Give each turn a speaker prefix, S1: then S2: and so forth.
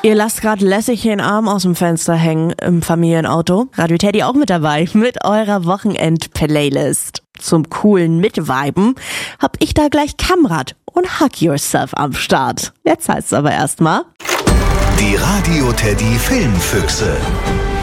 S1: Ihr lasst gerade lässig den Arm aus dem Fenster hängen im Familienauto. Radio Teddy auch mit dabei mit eurer Wochenend-Playlist. Zum coolen Mitviben hab ich da gleich Kamrat und Hug Yourself am Start. Jetzt heißt's aber erstmal:
S2: Die Radio Teddy Filmfüchse.